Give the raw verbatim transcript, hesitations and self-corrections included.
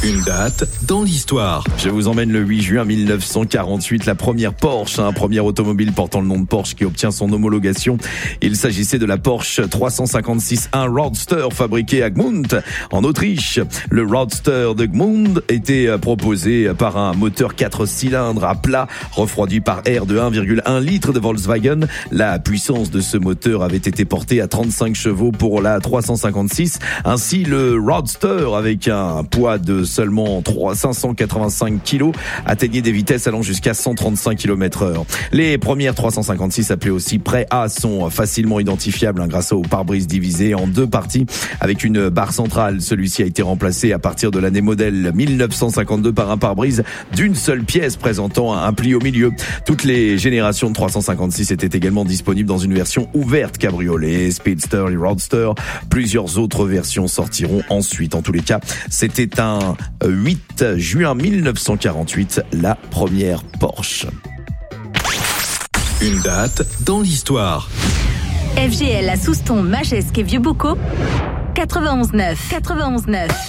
Une date dans l'histoire. Je vous emmène le huit juin mille neuf cent quarante-huit, la première Porsche, un premier automobile portant le nom de Porsche qui obtient son homologation. Il s'agissait de la Porsche trois cent cinquante-six un Roadster fabriquée à Gmund, en Autriche. Le Roadster de Gmund était proposé par un moteur quatre cylindres à plat, refroidi par air de un virgule un litre de Volkswagen. La puissance de ce moteur avait été portée à trente-cinq chevaux pour la trois cent cinquante-six. Ainsi, le Roadster, avec un poids de seulement cinq cent quatre-vingt-cinq kilos, atteignait des vitesses allant jusqu'à cent trente-cinq kilomètres heure. Les premières trois cent cinquante-six, appelées aussi Pré-A, sont facilement identifiables hein, grâce au pare-brise divisé en deux parties avec une barre centrale. Celui-ci a été remplacé à partir de l'année modèle mille neuf cent cinquante-deux par un pare-brise d'une seule pièce présentant un pli au milieu. Toutes les générations de trois cent cinquante-six étaient également disponibles dans une version ouverte cabriolet, Speedster et Roadster. Plusieurs autres versions sortiront ensuite. En tous les cas, c'était un huit juin mille neuf cent quarante-huit, la première Porsche. Une date dans l'histoire. F G L à Souston, Magesque et Vieux-Bocaux, quatre-vingt-onze neuf. quatre-vingt-onze neuf.